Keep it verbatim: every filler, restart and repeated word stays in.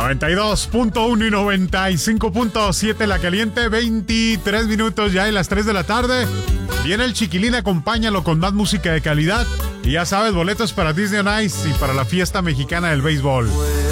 noventa y dos punto uno y noventa y cinco punto siete La Caliente, veintitrés minutos ya y las tres de la tarde. Viene el Chiquilín, acompáñalo con más música de calidad. Y ya sabes, boletos para Disney on Ice y para la fiesta mexicana del béisbol.